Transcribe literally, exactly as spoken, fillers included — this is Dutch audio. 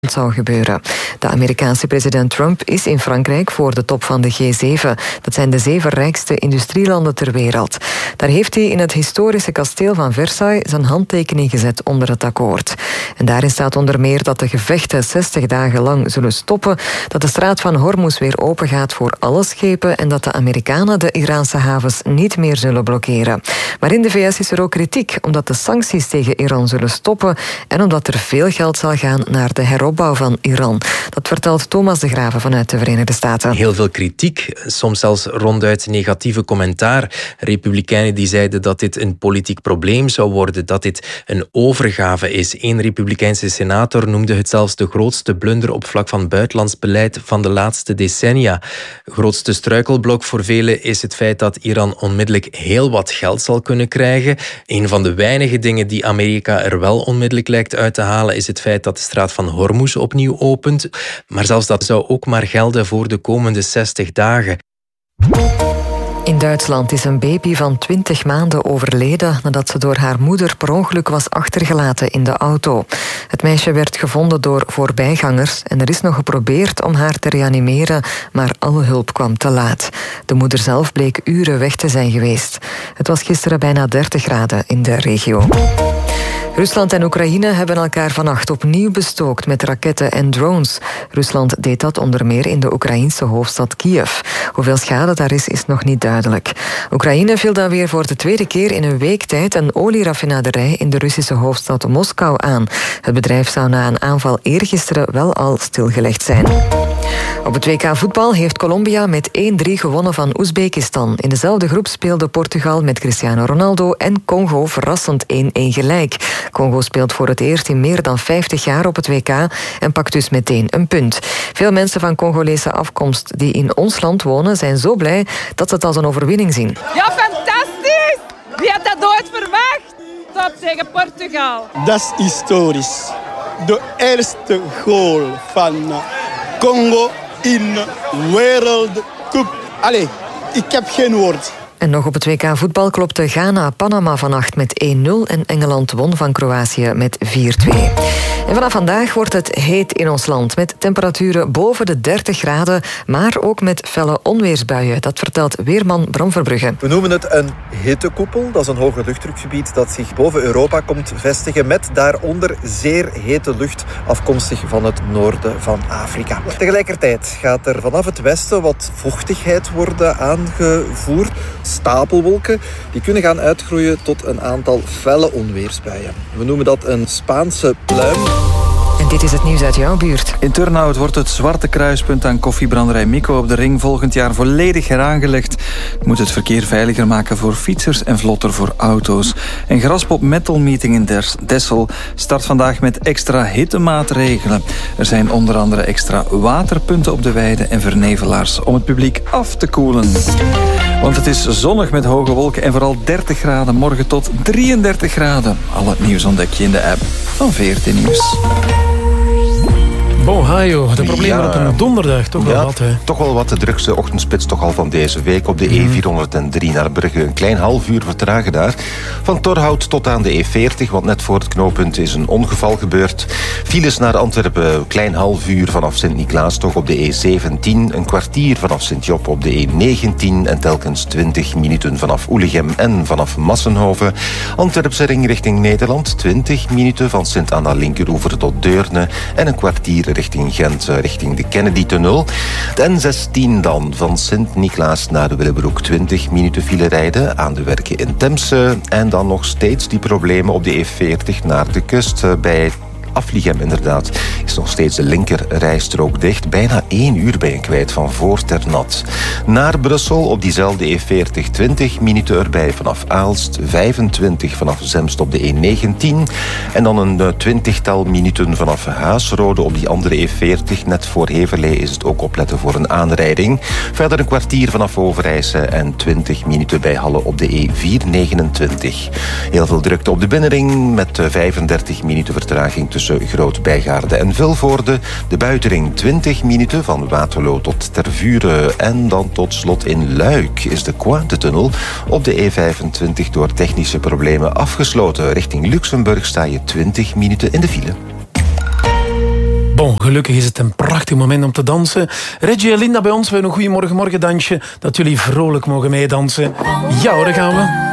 zou gebeuren. De Amerikaanse president Trump is in Frankrijk voor de top van de G zeven. Dat zijn de zeven rijkste industrielanden ter wereld. Daar heeft hij in het historische kasteel van Versailles zijn handtekening gezet onder het akkoord. En daarin staat onder meer dat de gevechten zestig dagen lang zullen stoppen, dat de straat van Hormuz weer open gaat voor alle schepen en dat de Amerikanen de Iraanse havens niet meer zullen blokkeren. Maar in de V S is er ook kritiek, omdat de sancties tegen Iran zullen stoppen en omdat er veel geld zal gaan naar de heropbouw van Iran. Dat vertelt Thomas de Grave vanuit de Verenigde Staten. Heel veel kritiek, soms zelfs ronduit negatieve commentaar. Republikeinen die zeiden dat dit een politiek probleem zou worden, dat dit een overgave is. Eén Republikeinse senator noemde het zelfs de grootste blunder op vlak van buitenlands beleid van de laatste decennia. Grootste struikelblok voor velen is het feit dat Iran onmiddellijk heel wat geld zal kunnen krijgen. Een van de weinige dingen die Amerika er wel onmiddellijk lijkt uit te halen is het feit dat de straat van Hormuz opnieuw opent. Maar zelfs dat zou ook maar gelden voor de komende zestig dagen. In Duitsland is een baby van twintig maanden overleden nadat ze door haar moeder per ongeluk was achtergelaten in de auto. Het meisje werd gevonden door voorbijgangers en er is nog geprobeerd om haar te reanimeren, maar alle hulp kwam te laat. De moeder zelf bleek uren weg te zijn geweest. Het was gisteren bijna dertig graden in de regio. Rusland en Oekraïne hebben elkaar vannacht opnieuw bestookt met raketten en drones. Rusland deed dat onder meer in de Oekraïnse hoofdstad Kiev. Hoeveel schade daar is, is nog niet duidelijk. Oekraïne viel dan weer voor de tweede keer in een week tijd een olieraffinaderij in de Russische hoofdstad Moskou aan. Het bedrijf zou na een aanval eergisteren wel al stilgelegd zijn. Op het W K voetbal heeft Colombia met één drie gewonnen van Oezbekistan. In dezelfde groep speelde Portugal met Cristiano Ronaldo en Congo verrassend één-één gelijk. Congo speelt voor het eerst in meer dan vijftig jaar op het W K en pakt dus meteen een punt. Veel mensen van Congolese afkomst die in ons land wonen zijn zo blij dat ze het als een overwinning zien. Ja, fantastisch! Wie had dat ooit verwacht? Top tegen Portugal. Dat is historisch. De eerste goal van Congo in World Cup. Allee, ik heb geen woord. En nog op het W K voetbal klopte Ghana Panama vannacht met één nul en Engeland won van Kroatië met vier twee. En vanaf vandaag wordt het heet in ons land met temperaturen boven de dertig graden, maar ook met felle onweersbuien. Dat vertelt weerman Bram Verbrugge. We noemen het een hittekoepel. Dat is een hoge luchtdrukgebied dat zich boven Europa komt vestigen met daaronder zeer hete lucht afkomstig van het noorden van Afrika. Tegelijkertijd gaat er vanaf het westen wat vochtigheid worden aangevoerd. Stapelwolken die kunnen gaan uitgroeien tot een aantal felle onweersbuien. We noemen dat een Spaanse pluim. En dit is het nieuws uit jouw buurt. In Turnhout wordt het zwarte kruispunt aan koffiebranderij Mikko op de Ring volgend jaar volledig heraangelegd. Het moet het verkeer veiliger maken voor fietsers en vlotter voor auto's. En Graspop Metal Meeting in Dessel start vandaag met extra hittemaatregelen. Er zijn onder andere extra waterpunten op de weide en vernevelaars om het publiek af te koelen. Want het is zonnig met hoge wolken en vooral dertig graden. Morgen tot drieëndertig graden. Al het nieuws ontdek je in de app van V R T Nieuws. Bohajo, de problemen ja, op een donderdag, toch wel ja, wat, hè? Toch wel wat, de drukste ochtendspits toch al van deze week. Op de E vierhonderddrie naar Brugge, een klein half uur vertragen daar. Van Torhout tot aan de E veertig, want net voor het knooppunt is een ongeval gebeurd. Files naar Antwerpen, een klein half uur vanaf Sint-Niklaas, toch op de E zeventien. Een kwartier vanaf Sint-Job op de E negentien. En telkens twintig minuten vanaf Oelegem en vanaf Massenhoven. Antwerpse ring richting Nederland, twintig minuten van Sint-Anna Linkeroever tot Deurne. En een kwartier richting Gent, richting de Kennedy-tunnel. De N zestien dan, van Sint-Niklaas naar de Willebroek, twintig minuten file rijden aan de werken in Temse. En dan nog steeds die problemen op de E veertig naar de kust bij Afligem inderdaad, is nog steeds de linker rijstrook dicht. Bijna één uur ben je kwijt van voor Ternat. Naar Brussel op diezelfde E veertig, twintig minuten erbij vanaf Aalst, vijfentwintig vanaf Zemst op de E negentien. En dan een twintigtal minuten vanaf Haasrode op die andere E veertig. Net voor Heverlee is het ook opletten voor een aanrijding. Verder een kwartier vanaf Overijse en twintig minuten bij Halle op de E vierhonderdnegenentwintig. Heel veel drukte op de binnenring met vijfendertig minuten vertraging tussen Groot-Bijgaarde en Vilvoorde. De buitenring twintig minuten van Waterloo tot Tervuren. En dan tot slot in Luik is de Cointe-tunnel op de E vijfentwintig door technische problemen afgesloten. Richting Luxemburg sta je twintig minuten in de file. Bon, Ongelukkig is het een prachtig moment om te dansen. Reggie en Linda bij ons, we hebben een goeiemorgen morgen dansje, dat jullie vrolijk mogen meedansen. Ja hoor, daar gaan we.